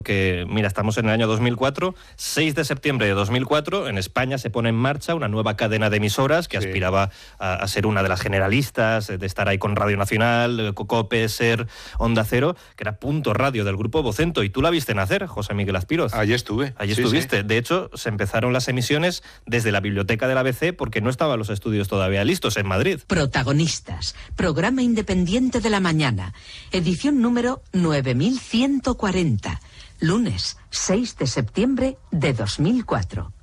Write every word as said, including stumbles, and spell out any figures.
Que, mira, estamos en el año dos mil cuatro, seis de septiembre de dos mil cuatro, en España se pone en marcha una nueva cadena de emisoras que sí. aspiraba a, a ser una de las generalistas, de estar ahí con Radio Nacional, COPE, SER, Onda Cero, que era Punto Radio del Grupo Vocento, y tú la viste nacer, José Miguel Azpiroz. Allí estuve. Allí sí, estuviste. Sí. De hecho, se empezaron las emisiones desde la biblioteca del A B C porque no estaban los estudios todavía listos en Madrid. Protagonistas, programa independiente de la mañana, edición número nueve mil ciento cuarenta. Lunes, seis de septiembre de dos mil cuatro.